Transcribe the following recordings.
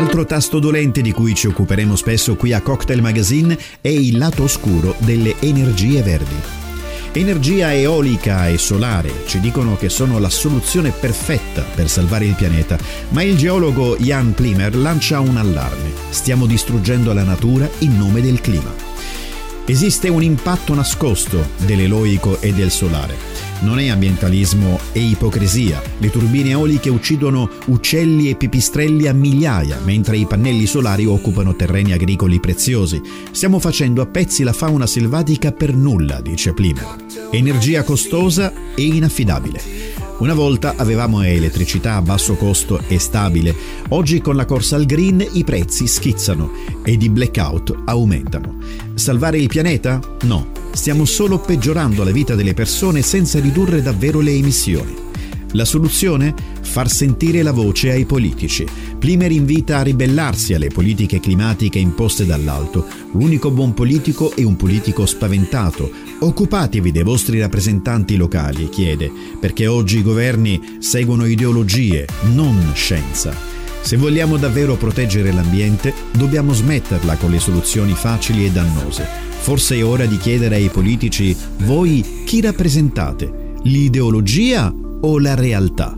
Altro tasto dolente di cui ci occuperemo spesso qui a Cocktail Magazine è il lato oscuro delle energie verdi. Energia eolica e solare ci dicono che sono la soluzione perfetta per salvare il pianeta, ma il geologo Jan Plimer lancia un allarme. Stiamo distruggendo la natura in nome del clima. Esiste un impatto nascosto dell'eolico e del solare. Non è ambientalismo e ipocrisia. Le turbine eoliche uccidono uccelli e pipistrelli a migliaia, mentre i pannelli solari occupano terreni agricoli preziosi. Stiamo facendo a pezzi la fauna selvatica per nulla, dice Plimer. Energia costosa e inaffidabile. Una volta avevamo elettricità a basso costo e stabile. Oggi con la corsa al green i prezzi schizzano ed i blackout aumentano. Salvare il pianeta? No. Stiamo solo peggiorando la vita delle persone senza ridurre davvero le emissioni. La soluzione? Far sentire la voce ai politici. Plimer invita a ribellarsi alle politiche climatiche imposte dall'alto. L'unico buon politico è un politico spaventato. Occupatevi dei vostri rappresentanti locali, chiede, perché oggi i governi seguono ideologie, non scienza. Se vogliamo davvero proteggere l'ambiente, dobbiamo smetterla con le soluzioni facili e dannose. Forse è ora di chiedere ai politici: voi chi rappresentate? L'ideologia o la realtà?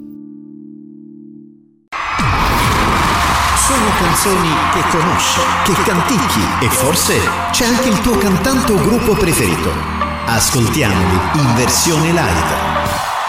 Sono canzoni che conosci, che canticchi e forse c'è anche il tuo cantante o gruppo preferito. Ascoltiamoli in versione live.